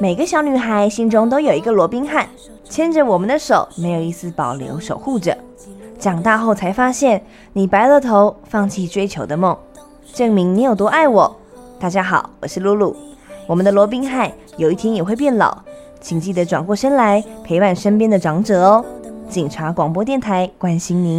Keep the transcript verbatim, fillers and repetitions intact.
每个小女孩心中都有一个罗宾汉，牵着我们的手，没有一丝保留守护着。长大后才发现，你白了头，放弃追求的梦，证明你有多爱我。大家好，我是露露。我们的罗宾汉有一天也会变老，请记得转过身来陪伴身边的长者哦。警察广播电台关心您。